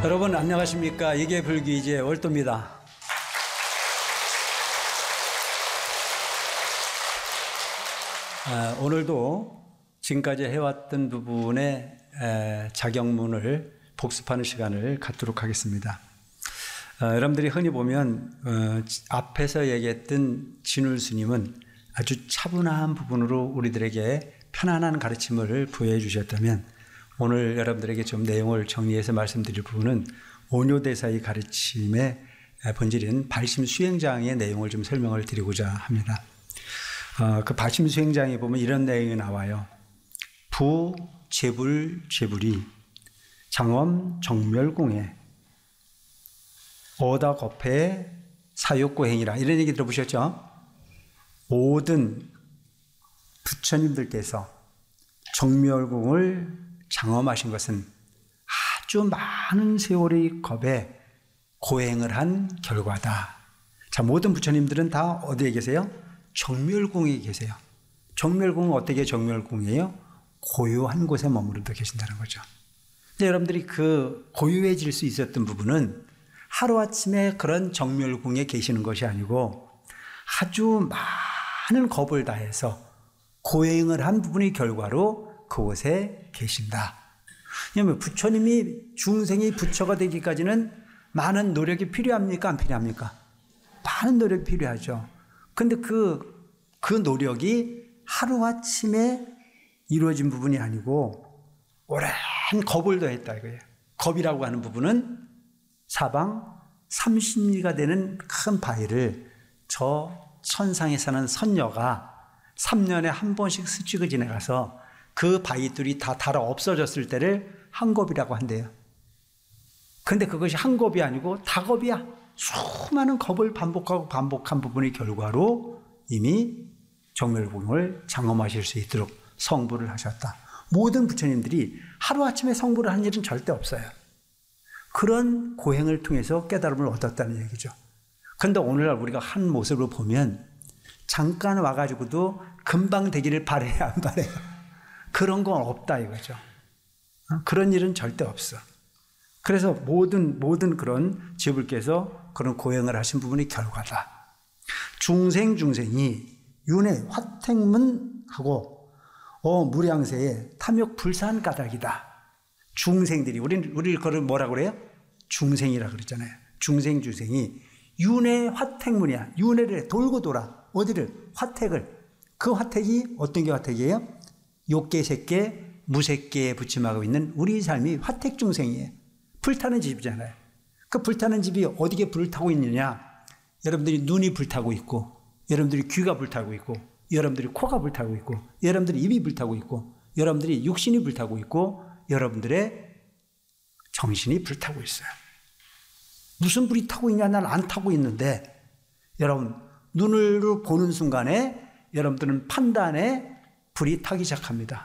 여러분 안녕하십니까. 이게 불기이지의 월도입니다. 오늘도 지금까지 해왔던 부분의 작용문을 복습하는 시간을 갖도록 하겠습니다. 여러분들이 흔히 보면 앞에서 얘기했던 진울 스님은 아주 차분한 부분으로 우리들에게 편안한 가르침을 부여해 주셨다면, 오늘 여러분들에게 좀 내용을 정리해서 말씀드릴 부분은 온효대사의 가르침의 본질인 발심수행장의 내용을 좀 설명을 드리고자 합니다. 그 발심수행장에 보면 이런 내용이 나와요. 부, 재불, 재불이 장엄, 정멸공해 어다, 거패, 사욕고행이라, 이런 얘기 들어보셨죠? 모든 부처님들께서 정멸공을 장엄하신 것은 아주 많은 세월의 겁에 고행을 한 결과다. 자, 모든 부처님들은 다 어디에 계세요? 정멸공에 계세요. 정멸공은 어떻게 정멸공이에요? 고요한 곳에 머무르고 계신다는 거죠. 근데 여러분들이 그 고요해질 수 있었던 부분은 하루아침에 그런 정멸공에 계시는 것이 아니고 아주 많은 겁을 다해서 고행을 한 부분의 결과로 그곳에 계신다. 왜냐하면 부처님이 중생이 부처가 되기까지는 많은 노력이 필요합니까? 안 필요합니까? 많은 노력이 필요하죠. 근데 그 노력이 하루아침에 이루어진 부분이 아니고 오랜 겁을 더했다 이거예요. 겁이라고 하는 부분은 사방 30리가 되는 큰 바위를 저 천상에 사는 선녀가 3년에 한 번씩 스치고 지나가서 그 바위들이 다 닳아 없어졌을 때를 한겁이라고 한대요. 근데 그것이 한겁이 아니고 다겁이야. 수많은 겁을 반복한 부분의 결과로 이미 정멸공을 장엄하실 수 있도록 성불을 하셨다. 모든 부처님들이 하루아침에 성불을 한 일은 절대 없어요. 그런 고행을 통해서 깨달음을 얻었다는 얘기죠. 그런데 오늘날 우리가 한 모습을 보면 잠깐 와가지고도 금방 되기를 바래야 안 바래요? 그런 건 없다 이거죠. 그런 일은 절대 없어. 그래서 모든 그런 제불께서 그런 고행을 하신 부분이 결과다. 중생이 윤회 화택문하고 무량세에 탐욕 불사한 까닭이다. 중생들이 우리 그걸 뭐라고 그래요? 중생이라 그랬잖아요. 중생이 윤회 화택문이야. 윤회를 돌고 돌아. 어디를? 화택을. 그 화택이 어떤 게 화택이에요? 욕계, 색계, 무색계에 부침하고 있는 우리 삶이 화택 중생이에요. 불타는 집이잖아요. 그 불타는 집이 어디에 불을 타고 있느냐? 여러분들이 눈이 불타고 있고, 여러분들이 귀가 불타고 있고, 여러분들이 코가 불타고 있고, 여러분들이 입이 불타고 있고, 여러분들이 육신이 불타고 있고, 여러분들의 정신이 불타고 있어요. 무슨 불이 타고 있냐? 난 안 타고 있는데, 여러분 눈으로 보는 순간에 여러분들은 판단에 불이 타기 시작합니다.